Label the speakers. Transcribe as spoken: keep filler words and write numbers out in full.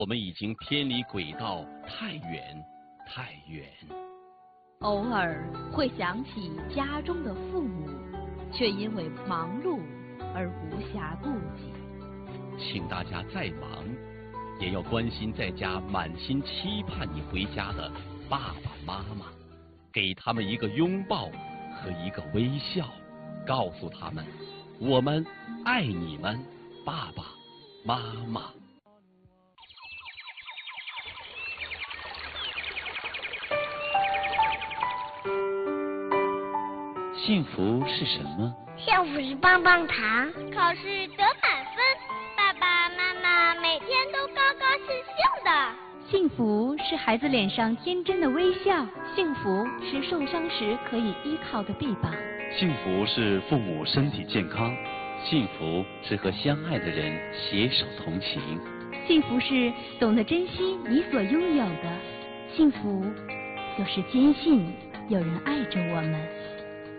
Speaker 1: 我们已经偏离轨道太远太远。
Speaker 2: 偶尔会想起家中的父母，却因为忙碌而无暇顾及。
Speaker 1: 请大家再忙，也要关心在家满心期盼你回家的爸爸妈妈，给他们一个拥抱和一个微笑，告诉他们我们爱你们，爸爸妈妈。
Speaker 3: 幸福是什么？
Speaker 4: 幸福是棒棒糖，
Speaker 5: 考试得满分，爸爸妈妈每天都高高兴兴的。
Speaker 2: 幸福是孩子脸上天真的微笑，幸福是受伤时可以依靠的臂膀，
Speaker 3: 幸福是父母身体健康，幸福是和相爱的人携手同行，
Speaker 2: 幸福是懂得珍惜你所拥有的，幸福就是坚信有人爱着我们。